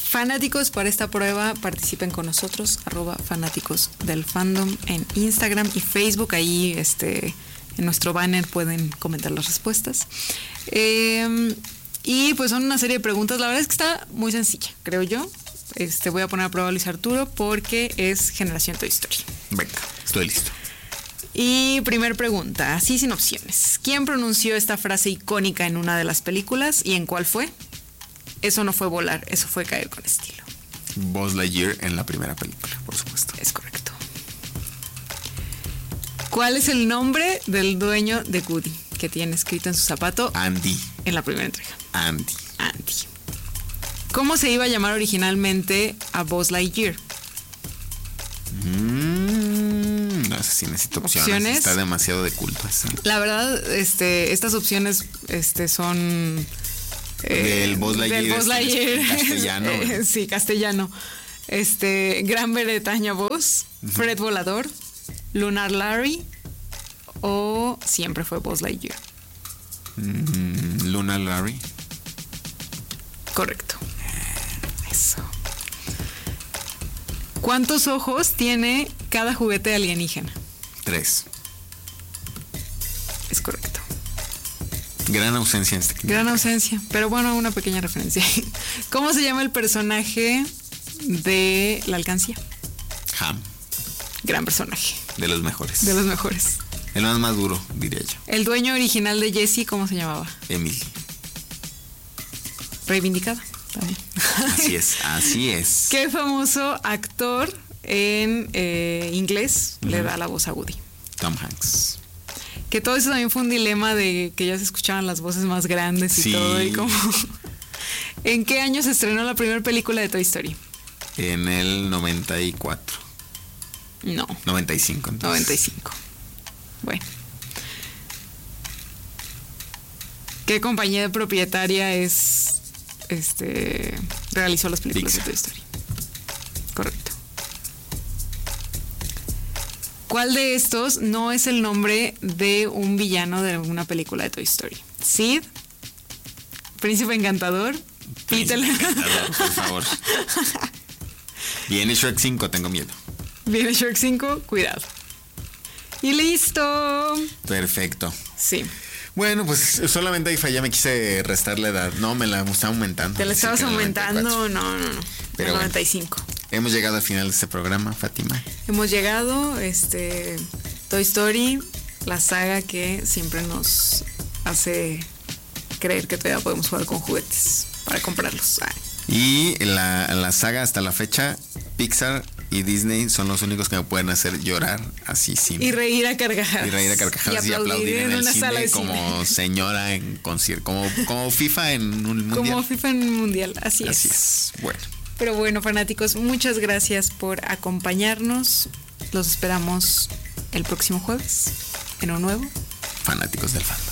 Fanáticos, para esta prueba participen con nosotros, @fanáticos del fandom en Instagram y Facebook. Ahí en nuestro banner pueden comentar las respuestas. Y pues son una serie de preguntas. La verdad es que está muy sencilla, creo yo. Voy a poner a prueba a Luis Arturo porque es generación Toy Story. Venga, estoy listo. Y primer pregunta, así sin opciones. ¿Quién pronunció esta frase icónica en una de las películas y en cuál fue? Eso no fue volar, eso fue caer con estilo. Buzz Lightyear en la primera película, por supuesto. Es correcto. ¿Cuál es el nombre del dueño de Woody que tiene escrito en su zapato? Andy. En la primera entrega. Andy. ¿Cómo se iba a llamar originalmente a Buzz Lightyear? No sé si necesito opciones. Está demasiado de culto esa. La verdad, estas opciones son... del Buzz Lightyear, castellano. Sí, castellano. Gran Bretaña Buzz, Fred Volador, Lunar Larry o siempre fue Buzz Lightyear. Lunar Larry. Correcto. Eso. ¿Cuántos ojos tiene cada juguete alienígena? 3. Es correcto. Gran ausencia en este clip. Gran ausencia, pero bueno, una pequeña referencia. ¿Cómo se llama el personaje de La Alcancía? Ham. Gran personaje. De los mejores. De los mejores. El más maduro, diría yo. El dueño original de Jessie, ¿cómo se llamaba? Emily. Reivindicada también. Así es. ¿Qué famoso actor en inglés le da la voz a Woody? Tom Hanks. Que todo eso también fue un dilema de que ya se escuchaban las voces más grandes y todo. Y como... ¿En qué año se estrenó la primera película de Toy Story? En el 94. No. 95, entonces. 95. Bueno. ¿Qué compañía propietaria realizó las películas Pixar. de Toy Story? Correcto. ¿Cuál de estos no es el nombre de un villano de una película de Toy Story? Sid, Príncipe Encantador, Peter. Encantador, por favor. Viene Shrek 5, tengo miedo. Viene Shrek 5, cuidado. Y listo. Perfecto. Sí. Bueno, pues solamente ahí fallé, me quise restar la edad. No, me la estaba aumentando. ¿Te la estabas aumentando? 94. No. Pero el 95. Bueno, hemos llegado al final de este programa, Fátima. Hemos llegado, Toy Story, la saga que siempre nos hace creer que todavía podemos jugar con juguetes para comprarlos. Y la saga hasta la fecha, Pixar y Disney son los únicos que me pueden hacer llorar así sin... Y reír a carcajadas. Y aplaudir en el una cine sala de como cine. Señora en concierto, como FIFA en un mundial. Como FIFA en un mundial, así es. Así es, bueno. Pero bueno, fanáticos, muchas gracias por acompañarnos. Los esperamos el próximo jueves en un nuevo Fanáticos del Fan.